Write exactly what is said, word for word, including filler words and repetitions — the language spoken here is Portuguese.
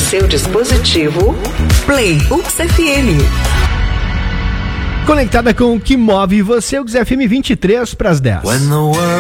seu dispositivo, Play UX F M. Conectada com o que move você, o X F M vinte e três para as dez.